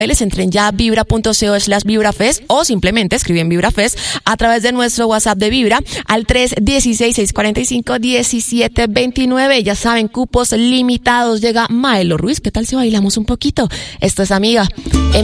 Entren ya a vibra.co/vibrafest o simplemente escriben VibraFest a través de nuestro WhatsApp de Vibra al 316-645-1729. Ya saben, cupos limitados. Llega Maelo Ruiz. ¿Qué tal si bailamos un poquito? Esto es Amiga.